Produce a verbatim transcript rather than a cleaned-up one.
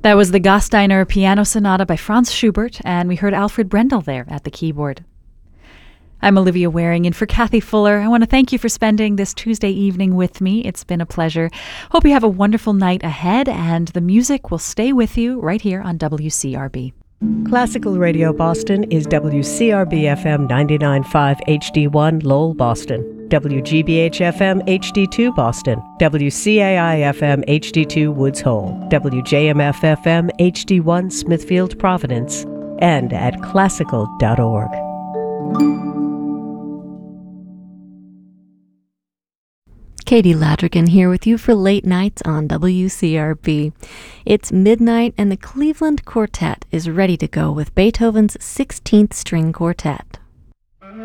That was the Gasteiner Piano Sonata by Franz Schubert, and we heard Alfred Brendel there at the keyboard. I'm Olivia Waring, in for Kathy Fuller. I want to thank you for spending this Tuesday evening with me. It's been a pleasure. Hope you have a wonderful night ahead, and the music will stay with you right here on W C R B. Classical Radio Boston is W C R B F M ninety-nine point five H D one Lowell, Boston, W G B H F M H D two Boston, W C A I F M H D two Woods Hole, W J M F F M H D one Smithfield, Providence, and at classical dot org. Katie Ladrigan here with you for Late Nights on W C R B. It's midnight and the Cleveland Quartet is ready to go with Beethoven's sixteenth String Quartet.